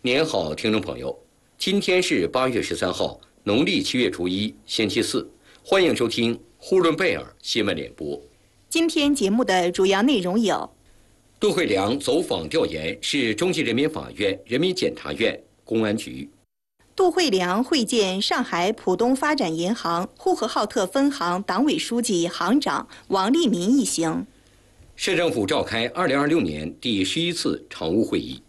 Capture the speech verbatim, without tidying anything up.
年好，听众朋友，今天是八月十三号，农历七月初一，星期四。欢迎收听呼伦贝尔新闻联播。 今天节目的主要内容有： 杜慧良走访调研市中级人民法院、人民检察院、公安局； 杜慧良会见上海浦东发展银行呼和浩特分行党委书记、行长王立民一行； 市政府召开二零二六年第十一次常务会议。